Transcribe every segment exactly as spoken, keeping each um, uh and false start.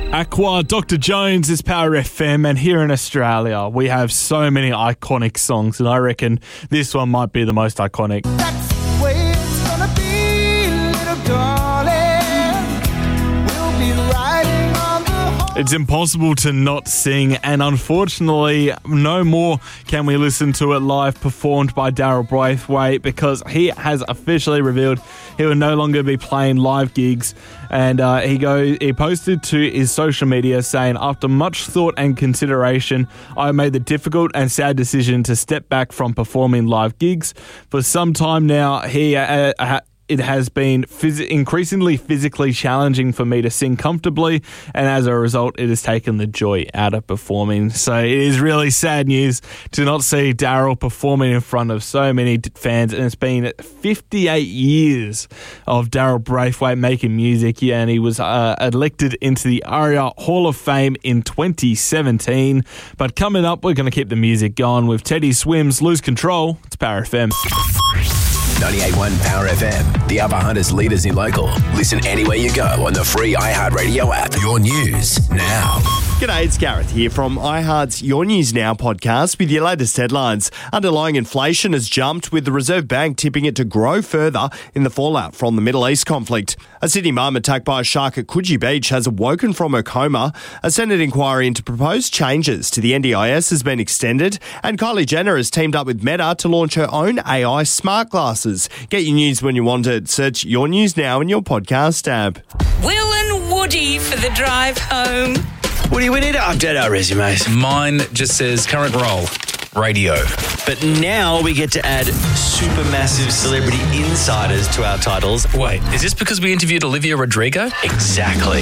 Aqua, Doctor Jones is Power F M, and here in Australia we have so many iconic songs, and I reckon this one might be the most iconic. That's the way it's gonna be, little darling. We'll be riding on the horse. It's impossible to not sing, and unfortunately no more can we listen to it live performed by Daryl Braithwaite, because he has officially revealed he will no longer be playing live gigs. And uh, he go he posted to his social media saying, after much thought and consideration, I made the difficult and sad decision to step back from performing live gigs. For some time now, he uh, ha- it has been phys- increasingly physically challenging for me to sing comfortably, and as a result, it has taken the joy out of performing. So it is really sad news to not see Daryl performing in front of so many fans, and it's been fifty-eight years of Daryl Braithwaite making music, yeah, and he was uh, elected into the ARIA Hall of Fame in twenty seventeen. But coming up, we're going to keep the music going with Teddy Swims' Lose Control. It's Power F M. ninety-eight point one Power F M, the Upper Hunters leaders in local. Listen anywhere you go on the free iHeartRadio app. Your news now. G'day, it's Gareth here from iHeart's Your News Now podcast with your latest headlines. Underlying inflation has jumped, with the Reserve Bank tipping it to grow further in the fallout from the Middle East conflict. A Sydney mum attacked by a shark at Coogee Beach has awoken from her coma. A Senate inquiry into proposed changes to the N D I S has been extended, and Kylie Jenner has teamed up with Meta to launch her own A I smart glasses. Get your news when you want it. Search Your News Now in your podcast app. Will and Woody for the drive home. Woody, we need to update our resumes. Mine just says current role, radio. But now we get to add supermassive celebrity insiders to our titles. Wait, is this because we interviewed Olivia Rodrigo? Exactly.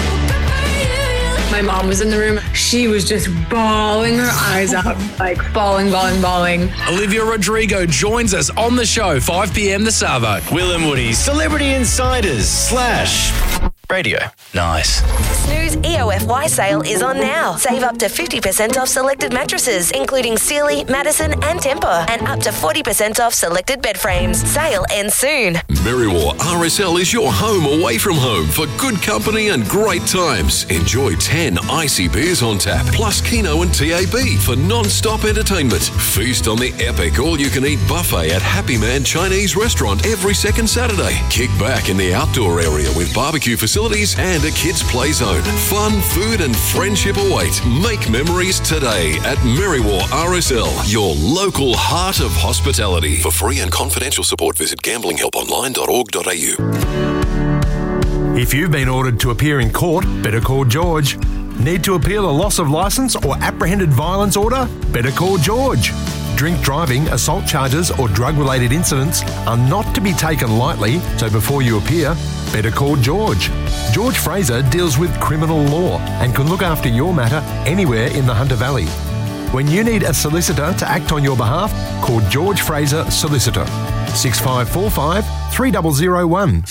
My mom was in the room. She was just bawling her eyes out, like bawling, bawling, bawling. Olivia Rodrigo joins us on the show, five p.m. the Savo. Will and Woody, celebrity insiders slash radio. Nice. Snooze E O F Y sale is on now. Save up to fifty percent off selected mattresses, including Sealy, Madison and Tempur, and up to forty percent off selected bed frames. Sale ends soon. Merriwar R S L is your home away from home for good company and great times. Enjoy ten icy beers on tap, plus Keno and T A B for non-stop entertainment. Feast on the epic all-you-can-eat buffet at Happy Man Chinese Restaurant every second Saturday. Kick back in the outdoor area with barbecue facilities and a kids' play zone. Fun, food and friendship await. Make memories today at Merriwar R S L, your local heart of hospitality. For free and confidential support, visit gambling help online dot org dot a u. If you've been ordered to appear in court, better call George. Need to appeal a loss of licence or apprehended violence order? Better call George. Drink driving, assault charges or drug-related incidents are not to be taken lightly, so before you appear, better call George. George Fraser deals with criminal law and can look after your matter anywhere in the Hunter Valley. When you need a solicitor to act on your behalf, call George Fraser Solicitor. six five four five, three zero zero one.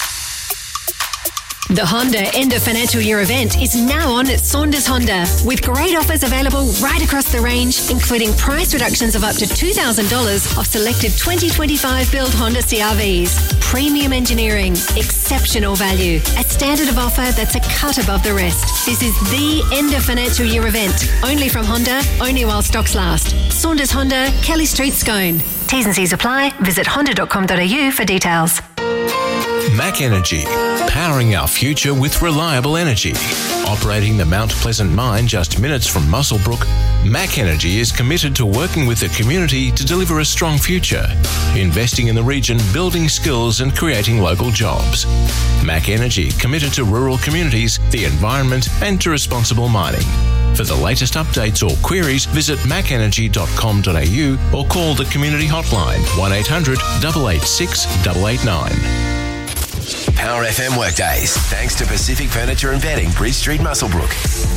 The Honda End of Financial Year event is now on at Saunders Honda, with great offers available right across the range, including price reductions of up to two thousand dollars off selected twenty twenty-five build Honda C R Vs. Premium engineering, exceptional value, a standard of offer that's a cut above the rest. This is the End of Financial Year event, only from Honda, only while stocks last. Saunders Honda, Kelly Street, Scone. T's and C's apply. Visit honda dot com dot a u for details. Mac Energy, powering our future with reliable energy. Operating the Mount Pleasant mine just minutes from Muswellbrook, Mac Energy is committed to working with the community to deliver a strong future, investing in the region, building skills and creating local jobs. Mac Energy, committed to rural communities, the environment and to responsible mining. For the latest updates or queries, visit mac energy dot com dot a u or call the community hotline one eight hundred, eight eight six, eight eight nine. Power F M Workdays, thanks to Pacific Furniture and Bedding, Bridge Street, Muswellbrook.